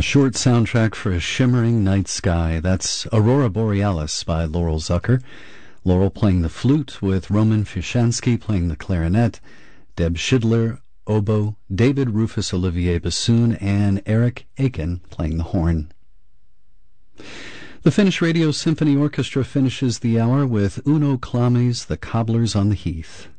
A short soundtrack for a shimmering night sky. That's Aurora Borealis by Laurel Zucker. Laurel playing the flute, with Roman Fishansky playing the clarinet, Deb Schidler, oboe, David Rufus Olivier bassoon, and Eric Aiken playing the horn. The Finnish Radio Symphony Orchestra finishes the hour with Uno Klame's The Cobblers on the Heath.